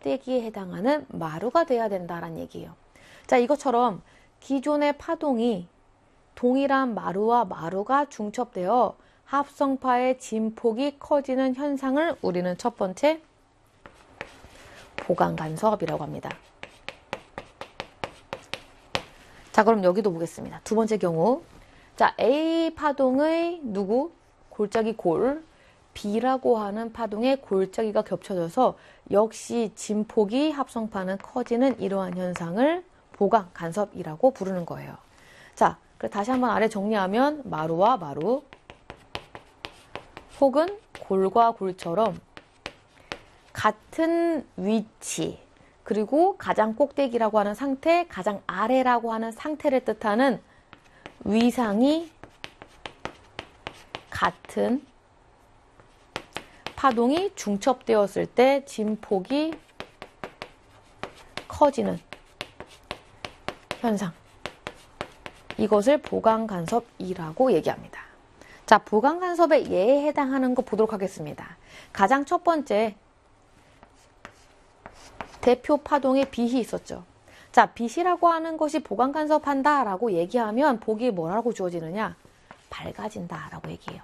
꼭대기에 해당하는 마루가 돼야 된다라는 얘기예요. 자, 이것처럼 기존의 파동이 동일한 마루와 마루가 중첩되어 합성파의 진폭이 커지는 현상을 우리는 첫 번째 보강간섭이라고 합니다. 자, 그럼 여기도 보겠습니다. 두 번째 경우. 자, A 파동의 골짜기 골, B라고 하는 파동의 골짜기가 겹쳐져서 역시 진폭이 합성파는 커지는 이러한 현상을 보강간섭이라고 부르는 거예요. 자, 다시 한번 아래 정리하면 마루와 마루 혹은 골과 골처럼 같은 위치 그리고 가장 꼭대기라고 하는 상태, 가장 아래라고 하는 상태를 뜻하는 위상이 같은 파동이 중첩되었을 때 진폭이 커지는 현상. 이것을 보강간섭이라고 얘기합니다. 자, 보강간섭의 예에 해당하는 거 보도록 하겠습니다. 가장 첫 번째 대표 파동의 빛이 있었죠. 자, 빛이라고 하는 것이 보강간섭한다 라고 얘기하면 보기에 뭐라고 주어지느냐? 밝아진다 라고 얘기해요.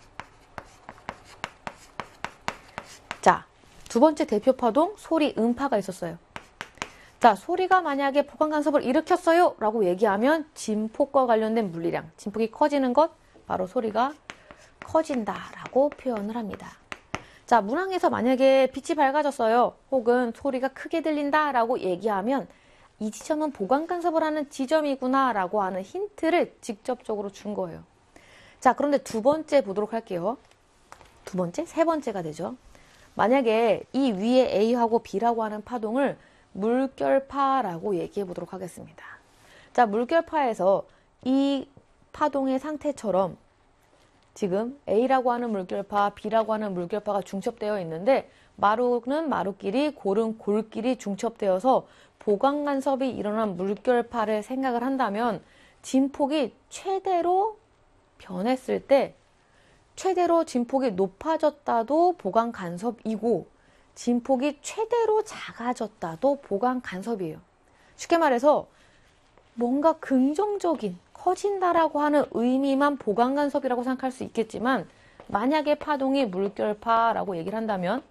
자, 두 번째 대표 파동 소리 음파가 있었어요. 자, 소리가 만약에 보강간섭을 일으켰어요 라고 얘기하면 진폭과 관련된 물리량, 진폭이 커지는 것, 바로 소리가 커진다 라고 표현을 합니다. 자, 문항에서 만약에 빛이 밝아졌어요 혹은 소리가 크게 들린다 라고 얘기하면 이 지점은 보강간섭을 하는 지점이구나 라고 하는 힌트를 직접적으로 준 거예요. 자, 그런데 두 번째 보도록 할게요. 두 번째? 세 번째가 되죠. 만약에 이 위에 A하고 B라고 하는 파동을 물결파라고 얘기해 보도록 하겠습니다. 자, 물결파에서 이 파동의 상태처럼 지금 A라고 하는 물결파, B라고 하는 물결파가 중첩되어 있는데 마루는 마루끼리, 골은 골끼리 중첩되어서 보강간섭이 일어난 물결파를 생각을 한다면 진폭이 최대로 변했을 때 최대로 진폭이 높아졌다도 보강간섭이고 진폭이 최대로 작아졌다도 보강간섭이에요. 쉽게 말해서 뭔가 긍정적인 커진다라고 하는 의미만 보강간섭이라고 생각할 수 있겠지만 만약에 파동이 물결파라고 얘기를 한다면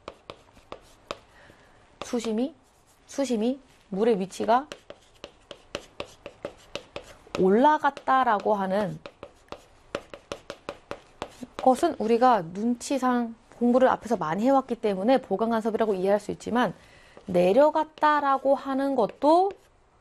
수심이 물의 위치가 올라갔다라고 하는 것은 우리가 눈치상 공부를 앞에서 많이 해왔기 때문에 보강간섭이라고 이해할 수 있지만 내려갔다라고 하는 것도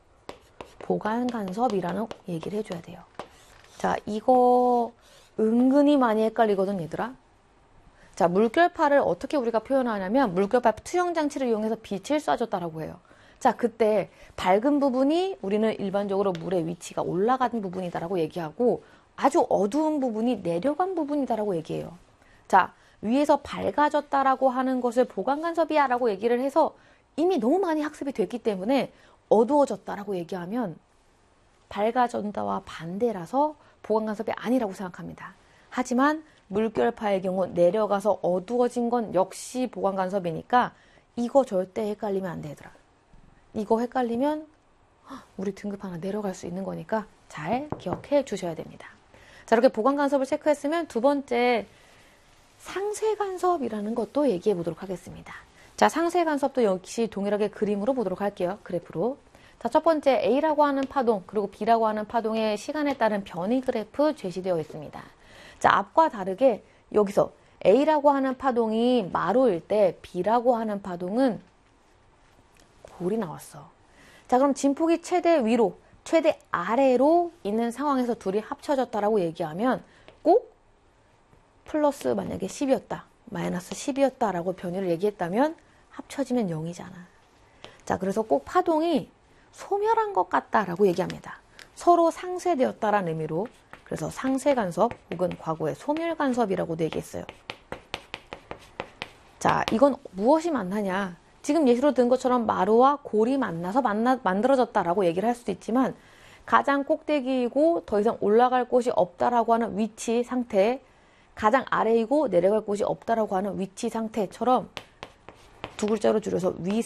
보강간섭이라는 얘기를 해줘야 돼요. 자, 이거 은근히 많이 헷갈리거든 얘들아. 자, 물결파를 어떻게 우리가 표현하냐면 물결파 투영장치를 이용해서 빛을 쏴줬다라고 해요. 자, 그때 밝은 부분이 우리는 일반적으로 물의 위치가 올라간 부분이다라고 얘기하고 아주 어두운 부분이 내려간 부분이다라고 얘기해요. 자, 위에서 밝아졌다라고 하는 것을 보강간섭이야 라고 얘기를 해서 이미 너무 많이 학습이 됐기 때문에 어두워졌다라고 얘기하면 밝아졌다와 반대라서 보강간섭이 아니라고 생각합니다. 하지만 물결파의 경우 내려가서 어두워진 건 역시 보강간섭이니까 이거 절대 헷갈리면 안 돼, 얘들아. 이거 헷갈리면 우리 등급 하나 내려갈 수 있는 거니까 잘 기억해 주셔야 됩니다. 자, 이렇게 보강간섭을 체크했으면 두 번째 상쇄간섭이라는 것도 얘기해 보도록 하겠습니다. 자, 상쇄간섭도 역시 동일하게 그림으로 보도록 할게요. 그래프로. 자, 첫 번째 A라고 하는 파동 그리고 B라고 하는 파동의 시간에 따른 변이 그래프 제시되어 있습니다. 자, 앞과 다르게 여기서 A라고 하는 파동이 마루일 때 B라고 하는 파동은 골이 나왔어. 자, 그럼 진폭이 최대 위로, 최대 아래로 있는 상황에서 둘이 합쳐졌다라고 얘기하면 꼭 플러스 만약에 10이었다, 마이너스 10이었다라고 변이를 얘기했다면 합쳐지면 0이잖아. 자, 그래서 꼭 파동이 소멸한 것 같다라고 얘기합니다. 서로 상쇄되었다라는 의미로. 그래서 상쇄간섭 혹은 과거의 소멸간섭이라고도 얘기했어요. 자, 이건 무엇이 만나냐? 지금 예시로 든 것처럼 마루와 골이 만나서 만들어졌다라고 얘기를 할 수도 있지만 가장 꼭대기이고 더 이상 올라갈 곳이 없다라고 하는 위치 상태, 가장 아래이고 내려갈 곳이 없다라고 하는 위치 상태처럼 두 글자로 줄여서